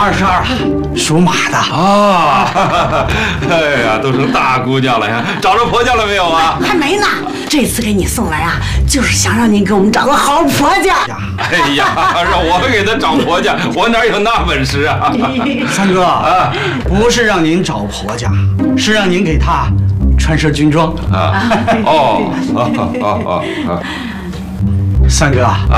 22，属马的啊。哎呀，都成大姑娘了呀，找着婆家了没有啊？ 还没呢。这次给你送来啊，就是想让你给我们找个好婆家。 哎呀，让我给她找婆家，我哪有那本事啊？ 三哥啊，不是让您找婆家，是让您给她穿身军装啊。 哦， 三哥啊。